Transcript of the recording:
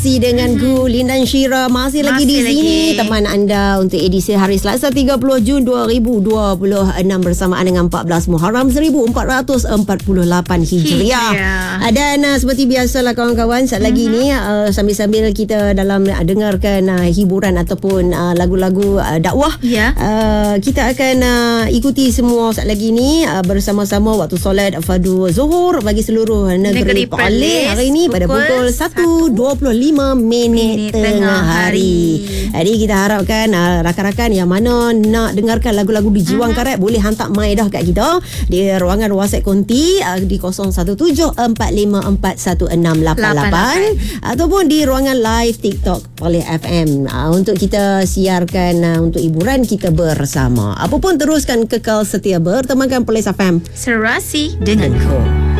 dengan Gu Lin dan Syira masih lagi di sini teman anda untuk edisi hari Selasa 30 Jun 2026 bersamaan dengan 14 Muharram 1448 Hijriah. Dan seperti biasalah kawan-kawan, saat lagi ni sambil-sambil kita dalam dengarkan hiburan ataupun lagu-lagu dakwah, kita akan ikuti semua saat lagi ni bersama-sama waktu solat fardu Zuhur bagi seluruh negeri Perlis hari ini pada pukul 1.25 minit tengah hari. Jadi kita harapkan rakan-rakan yang mana nak dengarkan lagu-lagu di Jiwang Karat boleh hantar mai dah kat kita di ruangan WhatsApp konti di 0174541688 ataupun di ruangan live TikTok oleh FM untuk kita siarkan untuk hiburan kita bersama. Apapun teruskan kekal setia bertemankan Perlis FM. Serasi denganku.